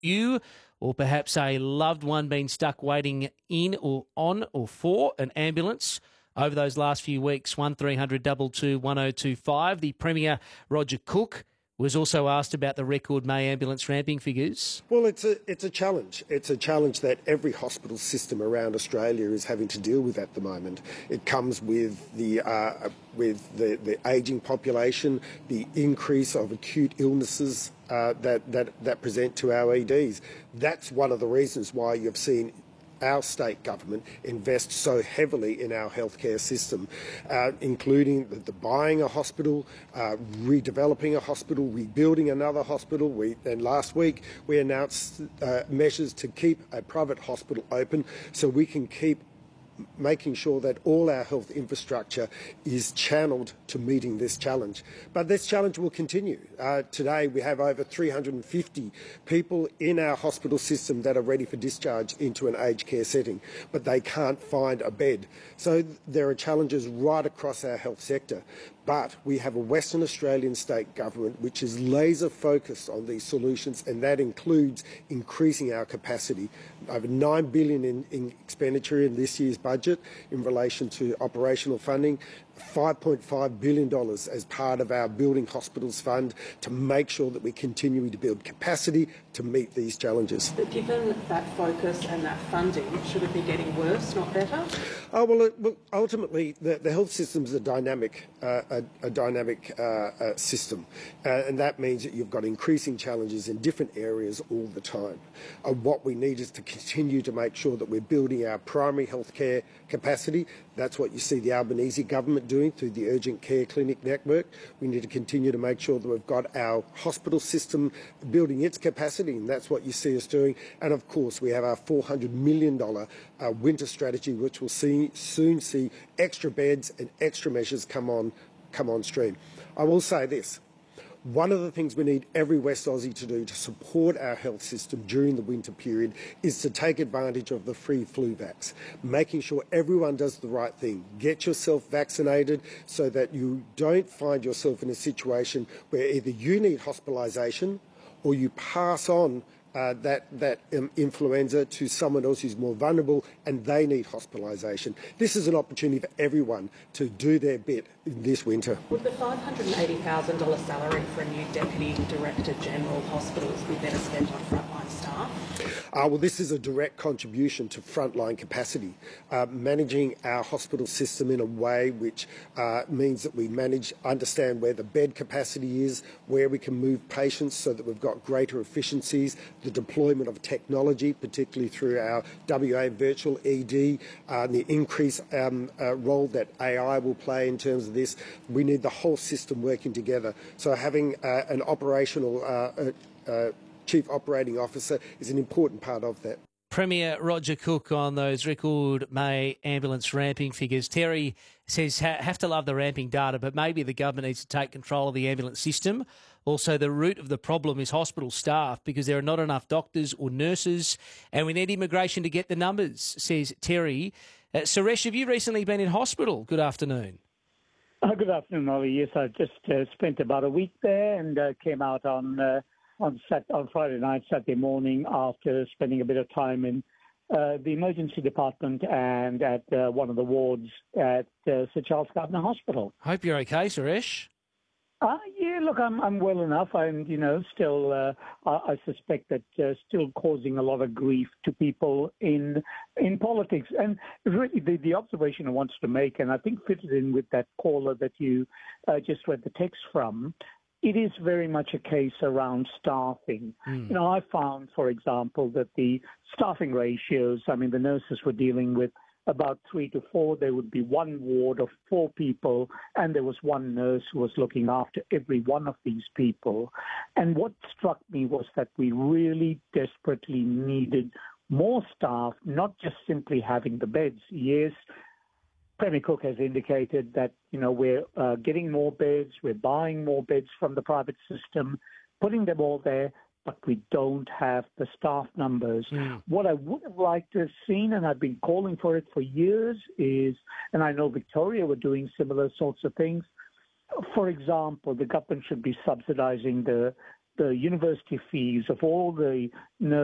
you or perhaps a loved one been stuck waiting in or on or for an ambulance over those last few weeks? 1300 22 1025. The Premier, Roger Cook, was also asked about the record May ambulance ramping figures. Well, it's a challenge. It's a challenge that every hospital system around Australia is having to deal with at the moment. It comes with the ageing population, the increase of acute illnesses that present to our EDs. That's one of the reasons why you've seen our state government invest so heavily in our healthcare system, including the buying a hospital, redeveloping a hospital, rebuilding another hospital. And last week we announced measures to keep a private hospital open so we can keep making sure that all our health infrastructure is channeled to meeting this challenge. But this challenge will continue. Today we have over 350 people in our hospital system that are ready for discharge into an aged care setting, but they can't find a bed. So there are challenges right across our health sector. But we have a Western Australian state government which is laser focused on these solutions, and that includes increasing our capacity. Over $9 billion in expenditure in this year's budget in relation to operational funding, $5.5 billion as part of our Building Hospitals Fund to make sure that we continue to build capacity to meet these challenges. But given that focus and that funding, should it be getting worse, not better? Oh, well, ultimately, the health system is a dynamic system, and that means that you've got increasing challenges in different areas all the time. What we need is to continue to make sure that we're building our primary healthcare capacity. That's what you see the Albanese government doing through the Urgent Care Clinic network. We need to continue to make sure that we've got our hospital system building its capacity, and that's what you see us doing. And of course, we have our $400 million winter strategy, which will soon see extra beds and extra measures come on stream. I will say this. One of the things we need every West Aussie to do to support our health system during the winter period is to take advantage of the free flu vax, making sure everyone does the right thing. Get yourself vaccinated so that you don't find yourself in a situation where either you need hospitalisation or you pass on that influenza to someone else who's more vulnerable and they need hospitalisation. This is an opportunity for everyone to do their bit this winter. Would the $580,000 salary for a new Deputy Director General of Hospitals be better spent on frontline staff? Well, this is a direct contribution to frontline capacity, managing our hospital system in a way which means that we understand where the bed capacity is, where we can move patients so that we've got greater efficiencies, the deployment of technology, particularly through our WA Virtual ED, the increased role that AI will play in terms of this. We need the whole system working together. So having an operational Chief Operating Officer is an important part of that. Premier Roger Cook on those record May ambulance ramping figures. Terry says have to love the ramping data, but maybe the government needs to take control of the ambulance system. Also, the root of the problem is hospital staff because there are not enough doctors or nurses, and we need immigration to get the numbers, says Terry. Suresh, have you recently been in hospital? Good afternoon. Good afternoon, Ollie. Yes, I just spent about a week there and came out on Friday night, Saturday morning, after spending a bit of time in the emergency department and at one of the wards at Sir Charles Gardner Hospital. Hope you're okay, Suresh. Yeah, look, I'm well enough. I'm, still, I suspect that still causing a lot of grief to people in politics. And really, the observation I wanted to make, and I think fitted in with that caller that you just read the text from, it is very much a case around staffing. I found, for example, that the staffing ratios, the nurses were dealing with about 3 to 4. There would be one ward of 4 people, and there was one nurse who was looking after every one of these people. And what struck me was that we really desperately needed more staff, not just simply having the beds. Yes, Premier Cook has indicated that, we're getting more beds, we're buying more beds from the private system, putting them all there, but we don't have the staff numbers. What I would have liked to have seen, and I've been calling for it for years, is, and I know Victoria were doing similar sorts of things, for example, the government should be subsidising the the university fees of all the nurses